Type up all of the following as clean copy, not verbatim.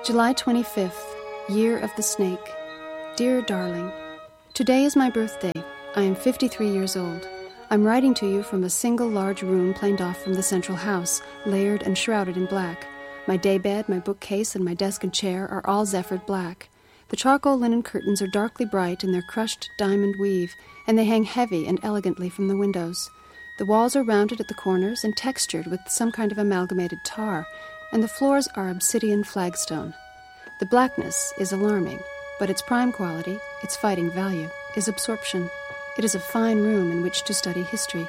July 25th, Year of the Snake. Dear darling, today is my birthday. I am 53 years old. I'm writing to you from a single large room planed off from the central house, layered and shrouded in black. My daybed, my bookcase, and my desk and chair are all zephyred black. The charcoal linen curtains are darkly bright in their crushed diamond weave, and they hang heavy and elegantly from the windows. The walls are rounded at the corners and textured with some kind of amalgamated tar, and the floors are obsidian flagstone. The blackness is alarming, but its prime quality, its fighting value, is absorption. It is a fine room in which to study history.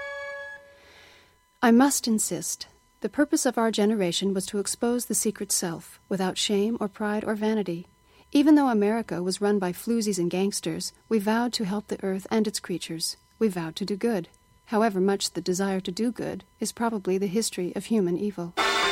I must insist. The purpose of our generation was to expose the secret self, without shame or pride or vanity. Even though America was run by floozies and gangsters, we vowed to help the earth and its creatures. We vowed to do good. However much the desire to do good is probably the history of human evil.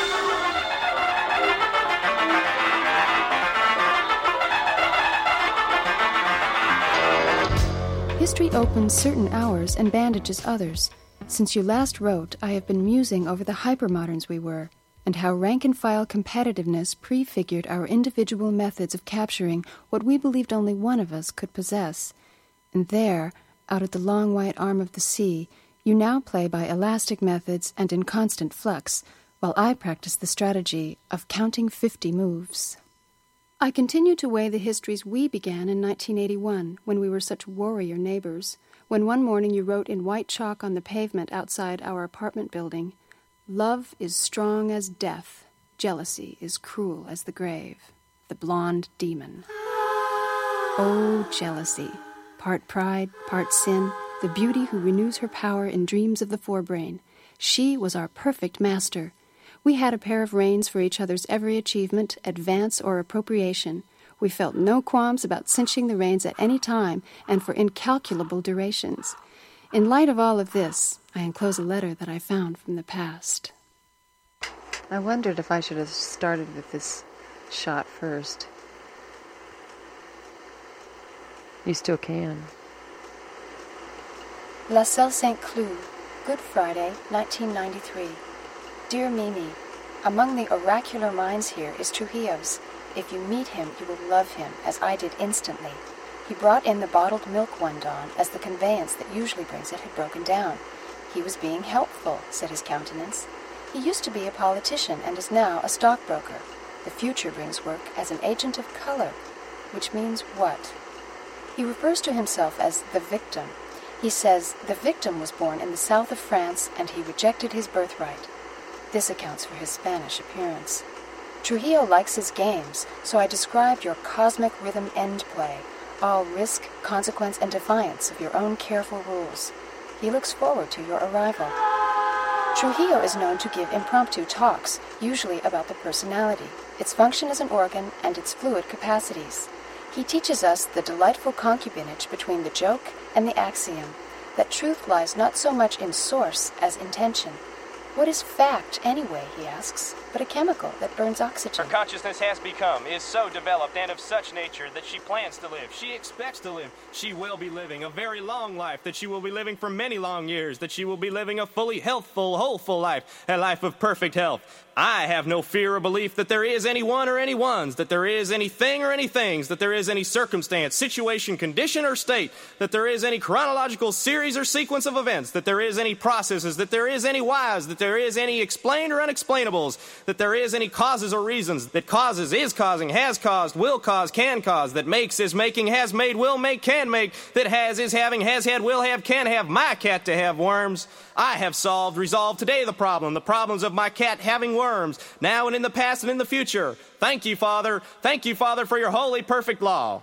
History opens certain hours and bandages others. Since you last wrote, I have been musing over the hypermoderns we were, and how rank-and-file competitiveness prefigured our individual methods of capturing what we believed only one of us could possess. And there, out at the long white arm of the sea, you now play by elastic methods and in constant flux, while I practice the strategy of counting 50 moves. I continue to weigh the histories we began in 1981, when we were such warrior neighbors, when one morning you wrote in white chalk on the pavement outside our apartment building, "Love is strong as death, jealousy is cruel as the grave, the blonde demon." Oh, jealousy, part pride, part sin, the beauty who renews her power in dreams of the forebrain. She was our perfect master. We had a pair of reins for each other's every achievement, advance, or appropriation. We felt no qualms about cinching the reins at any time and for incalculable durations. In light of all of this, I enclose a letter that I found from the past. I wondered if I should have started with this shot first. You still can. La Selle St. Cloud, Good Friday, 1993. Dear Mimi, among the oracular minds here is Trujillo's. If you meet him, you will love him, as I did instantly. He brought in the bottled milk one dawn, as the conveyance that usually brings it had broken down. He was being helpful, said his countenance. He used to be a politician and is now a stockbroker. The future brings work as an agent of color, which means what? He refers to himself as the victim. He says the victim was born in the south of France and he rejected his birthright. This accounts for his Spanish appearance. Trujillo likes his games, so I described your cosmic rhythm end play, all risk, consequence, and defiance of your own careful rules. He looks forward to your arrival. Trujillo is known to give impromptu talks, usually about the personality, its function as an organ, and its fluid capacities. He teaches us the delightful concubinage between the joke and the axiom, that truth lies not so much in source as intention. What is fact, anyway, he asks, but a chemical that burns oxygen? Her consciousness has become, is so developed and of such nature that she plans to live, she expects to live, she will be living a very long life, that she will be living for many long years, that she will be living a fully healthful, wholeful life, a life of perfect health. I have no fear or belief that there is any one or any ones, that there is anything or any things, that there is any circumstance, situation, condition, or state, that there is any chronological series or sequence of events, that there is any processes, that there is any whys, that there is any explained or unexplainables, that there is any causes or reasons, that causes, is causing, has caused, will cause, can cause, that makes, is making, has made, will make, can make, that has, is having, has had, will have, can have, my cat to have worms. I have resolved today the problems of my cat having worms, now and in the past and in the future. Thank you, Father, for your holy, perfect law.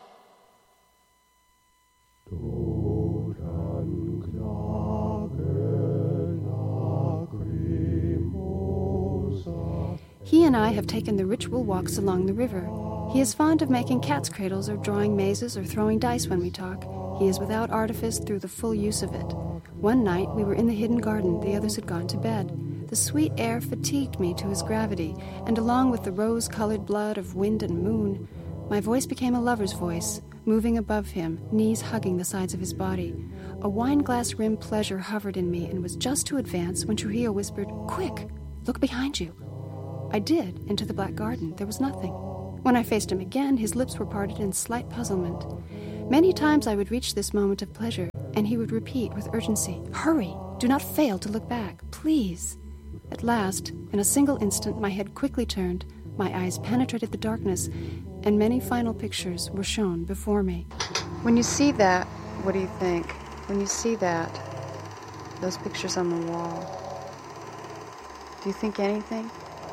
He and I have taken the ritual walks along the river. He is fond of making cat's cradles or drawing mazes or throwing dice when we talk. He is without artifice through the full use of it. One night we were in the hidden garden. The others had gone to bed. The sweet air fatigued me to his gravity, and along with the rose-colored blood of wind and moon, my voice became a lover's voice, moving above him, knees hugging the sides of his body. A wine-glass-rimmed pleasure hovered in me and was just to advance when Trujillo whispered, "Quick, look behind you." I did, into the black garden. There was nothing. When I faced him again, his lips were parted in slight puzzlement. Many times I would reach this moment of pleasure, and he would repeat with urgency, "Hurry! Do not fail to look back, please!" At last, in a single instant, my head quickly turned, my eyes penetrated the darkness, and many final pictures were shown before me. When you see that, what do you think? When you see that, those pictures on the wall, do you think anything?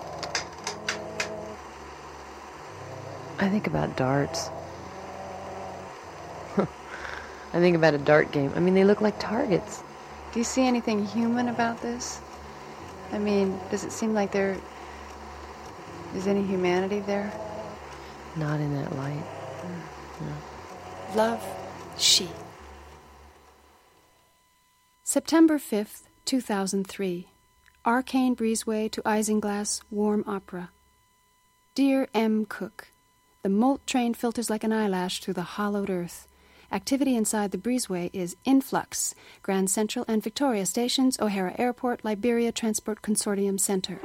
I think about darts. I think about a dart game. I mean, they look like targets. Do you see anything human about this? I mean, does it seem like there is any humanity there? Not in that light. No. Love, she. September 5th, 2003. Arcane Breezeway to Isinglass Warm Opera. Dear M. Cook, the Molt train filters like an eyelash through the hollowed earth. Activity inside the breezeway is in flux. Grand Central and Victoria Stations, O'Hara Airport, Liberia Transport Consortium Center.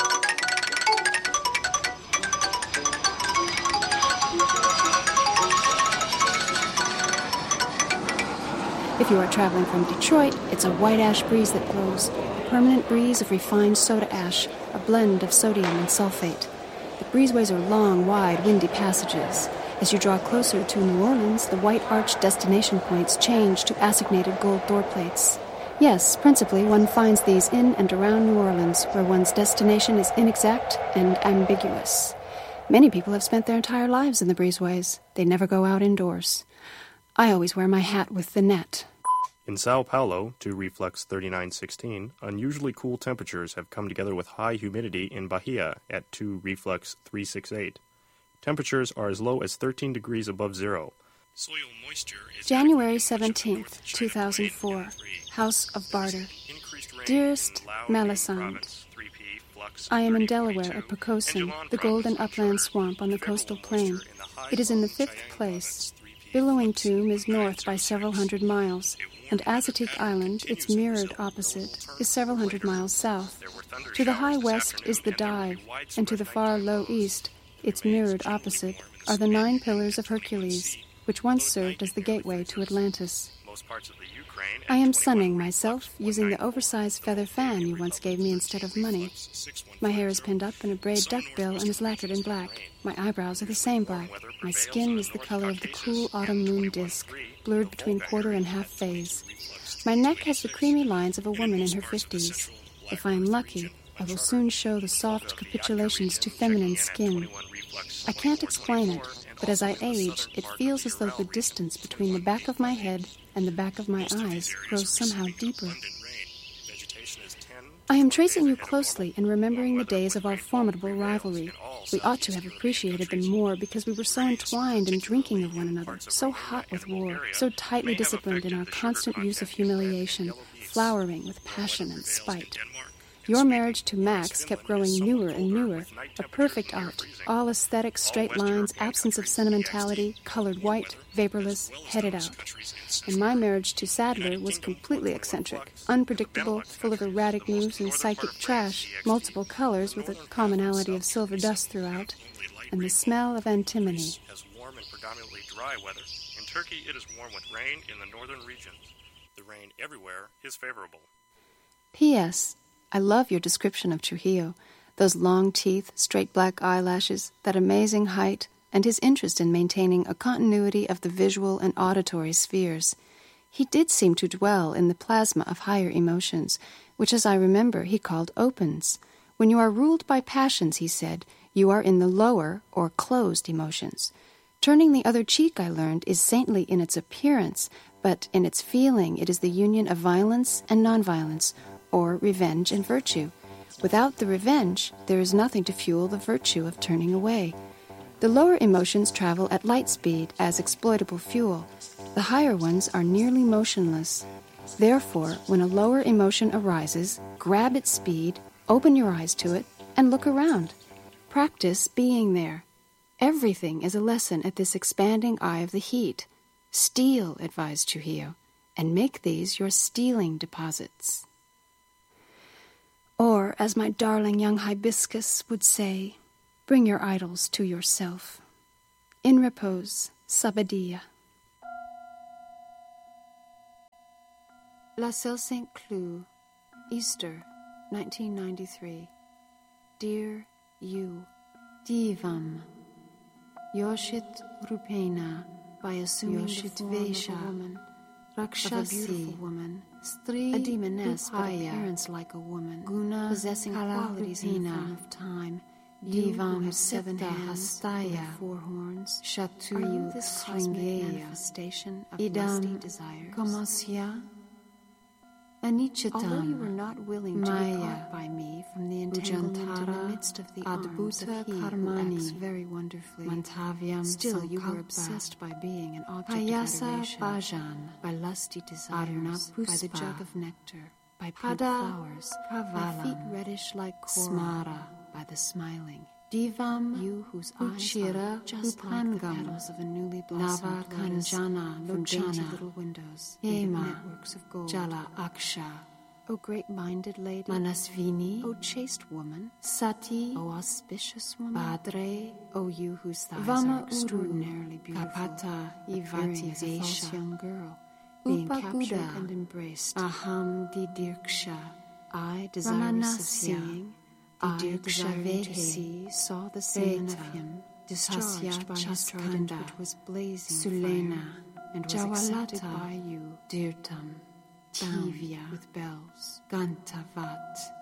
If you are traveling from Detroit, it's a white ash breeze that blows, a permanent breeze of refined soda ash, a blend of sodium and sulfate. The breezeways are long, wide, windy passages. As you draw closer to New Orleans, the white arched destination points change to assignated gold door plates. Yes, principally one finds these in and around New Orleans, where one's destination is inexact and ambiguous. Many people have spent their entire lives in the breezeways. They never go out indoors. I always wear my hat with the net. In Sao Paulo, 2 reflux 3916, unusually cool temperatures have come together with high humidity in Bahia at 2 reflux 368. Temperatures are as low as 13 degrees above zero. Soil moisture is January 17th, 2004. House of Barter. Dearest Melisande, I am in Delaware at Pocosin, the golden upland swamp on the coastal plain. It is in the 5th place. Billowing Tomb is north by several hundred miles, and Azateek Island, its mirrored opposite, is several hundred miles south. To the high west is the Dive, and to the far low east, its mirrored opposite, are the 9 Pillars of Hercules, which once served as the gateway to Atlantis. I am sunning myself using the oversized feather fan you once gave me instead of money. My hair is pinned up in a braid duckbill and is lacquered in black. My eyebrows are the same black. My skin is the color of the cool autumn moon disk, blurred between quarter and half phase. My neck has the creamy lines of a woman in her 50s. If I am lucky, I will soon show the soft capitulations to feminine skin. I can't explain it, but as I age, it feels as though the distance between the back of my head and the back of my eyes grows somehow deeper. I am tracing you closely and remembering the days of our formidable rivalry. We ought to have appreciated them more because we were so entwined in drinking of one another, so hot with war, so tightly disciplined in our constant use of humiliation, flowering with passion and spite. Your marriage to Max kept growing newer and newer, a perfect art, all aesthetic, straight lines, absence of sentimentality, colored white, vaporless, headed out. And my marriage to Sadler was completely eccentric, unpredictable, full of erratic moves and psychic trash, multiple colors with a commonality of silver dust throughout, and the smell of antimony. Has warm and predominantly dry weather. In Turkey, it is warm with rain in the northern regions. The rain everywhere is favorable. P.S. I love your description of Trujillo, those long teeth, straight black eyelashes, that amazing height, and his interest in maintaining a continuity of the visual and auditory spheres. He did seem to dwell in the plasma of higher emotions, which, as I remember, he called opens. When you are ruled by passions, he said, you are in the lower or closed emotions. Turning the other cheek, I learned, is saintly in its appearance, but in its feeling it is the union of violence and nonviolence, or revenge and virtue. Without the revenge, there is nothing to fuel the virtue of turning away. The lower emotions travel at light speed as exploitable fuel. The higher ones are nearly motionless. Therefore, when a lower emotion arises, grab its speed, open your eyes to it, and look around. Practice being there. Everything is a lesson at this expanding eye of the heat. Steal, advised Trujillo, and make these your stealing deposits. Or, as my darling young hibiscus would say, Bring your idols to yourself. In repose, Sabadia. La Selle St. Cloud, Easter, 1993. Dear you, Divam, Yoshit Rupena, by assuming the form of a woman, Rakshasi, of a beautiful woman, a demoness, but appearance like a woman, Guna, possessing qualities in the form of time, Divam have 7 hands, 4 horns. Shatu, are you this cosmic manifestation of lusty desires? Komasya, Anichatam, although you were not willing to be caught by me from the entanglement in the midst of the arms of he who acts very wonderfully, still you were obsessed by being an object of adoration, by lusty desires, by the jug of nectar, by pink flowers, by feet reddish like coral, by the smiling. Divam, you whose eyes are just like the petals of a newly blossomed lotus from dainty little windows, networks of gold. Jala Aksha, O great-minded lady. Manasvini, O chaste woman. Sati, O auspicious woman. Padre, O you whose thighs are extraordinarily beautiful. Kapata, Ivati, as a false young girl, being captured and embraced. Aham Didirksha, I desirous of seeing. I, desiring to see, saw the semen of him discharged by his trident which was blazing fire, and was accepted by you, Dirtam, Tivya, with bells, Gantavat,